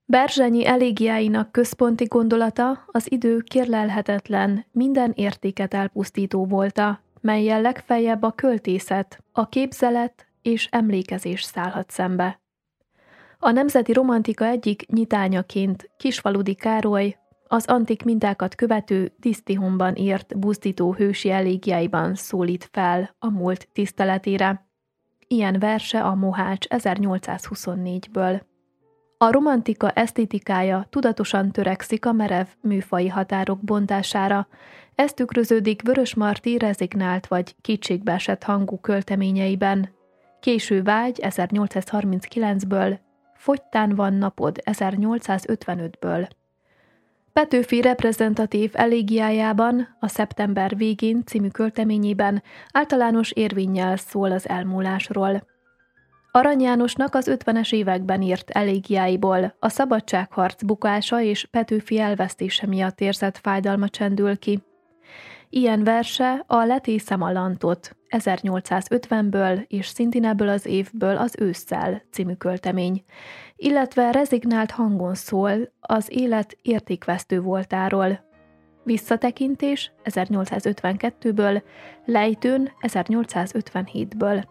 Berzsenyi elégiáinak központi gondolata az idő kérlelhetetlen, minden értéket elpusztító volta, mellyel legfeljebb a költészet, a képzelet és emlékezés szállhat szembe. A nemzeti romantika egyik nyitányaként Kisfaludy Károly az antik mintákat követő Disztihonban írt buzdító hősi elégiáiban szólít fel a múlt tiszteletére. Ilyen verse a Mohács 1824-ből. A romantika esztétikája tudatosan törekszik a merev műfaji határok bontására, ez tükröződik Vörösmarty rezignált vagy kétségbeesett hangú költeményeiben. Késő vágy 1839-ből, Fogytán van napod 1855-ből. Petőfi reprezentatív elégiájában, a Szeptember végén című költeményében általános érvénnyel szól az elmúlásról. Arany Jánosnak az 50-es években írt elégiáiból a szabadságharc bukása és Petőfi elvesztése miatt érzett fájdalma csendül ki. Ilyen verse a Letészem a lantot 1850-ből és szintén ebből az évből az Ősszel című költemény, illetve rezignált hangon szól az élet értékvesztő voltáról. Visszatekintés 1852-ből, Lejtőn 1857-ből.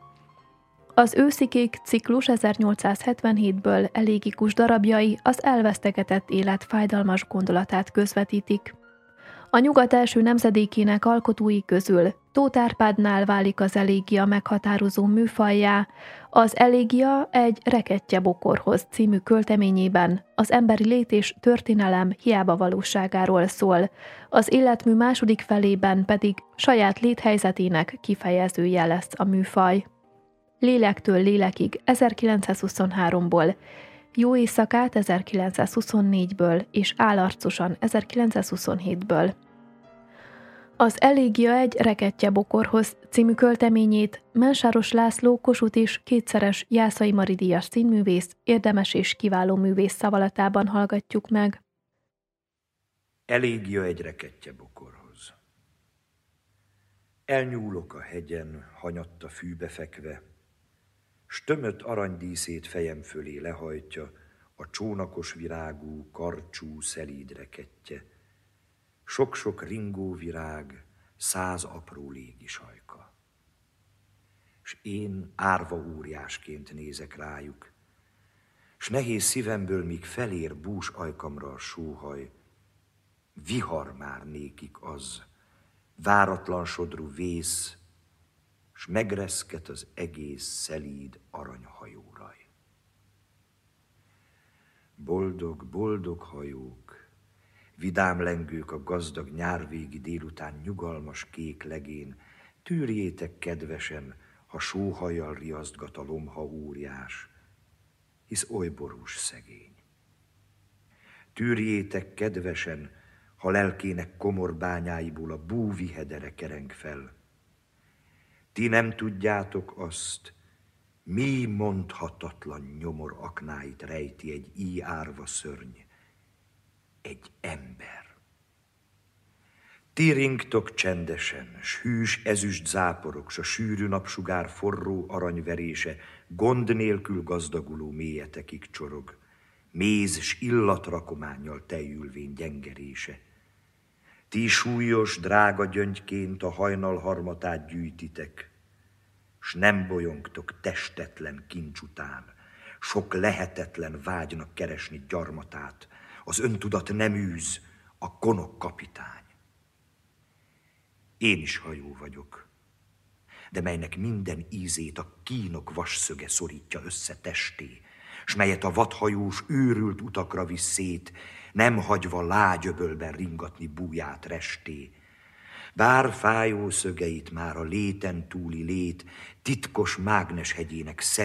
Az Őszikék ciklus 1877-ből elégikus darabjai az elvesztegetett élet fájdalmas gondolatát közvetítik. A nyugat első nemzedékének alkotói közül Tóth Árpádnál válik az elégia meghatározó műfajjá, az Elégia egy Rekettye bokorhoz című költeményében az emberi lét és történelem hiába valóságáról szól, az életmű második felében pedig saját léthelyzetének kifejezője lesz a műfaj. Lélektől lélekig 1923-ból, Jó éjszakát 1924-ből és Álarcosan 1927-ből. Az Elégia egy Rekettye bokorhoz című költeményét Mensáros László Kossuth és kétszeres Jászai Mari díjas színművész, érdemes és kiváló művész szavalatában hallgatjuk meg. Elégia egy Rekettye bokorhoz. Elnyúlok a hegyen, hanyatta fűbe fekve, s tömött aranydíszét fejem fölé lehajtja a csónakos virágú, karcsú, szelíd rekettye. Sok-sok ringó virág, 100 apró légisajka. S én árva óriásként nézek rájuk, s nehéz szívemből, míg felér bús ajkamra a sóhaj, vihar már nékik az, váratlan sodrú vész, s megreszket az egész szelíd aranyhajóraj. Boldog, boldog hajók, vidám lengők a gazdag nyárvégi délután nyugalmas kék legén, tűrjétek kedvesen, ha sóhajjal riasztgat a lomha óriás, hisz oly borús szegény. Tűrjétek kedvesen, ha lelkének komorbányáiból a búvihedere kereng fel. Ti nem tudjátok azt, mi mondhatatlan nyomor aknáit rejti egy íj árva szörny, egy ember. Ti ringtok csendesen, s hűs ezüst záporok, s a sűrű napsugár forró aranyverése gond nélkül gazdaguló mélyetekig csorog, méz s illatrakománnyal teljülvén gyengerése. Ti súlyos, drága gyöngyként a hajnal harmatát gyűjtitek, s nem bolyongtok testetlen kincs után, sok lehetetlen vágynak keresni gyarmatát, az öntudat nem űz, a konok kapitány. Én is hajó vagyok, de melynek minden ízét a kínok vasszöge szorítja össze testé, s melyet a vadhajós őrült utakra visz szét, nem hagyva lágyöbölben ringatni búját resté. Bár fájó szögeit már a léten túli lét titkos mágneshegyének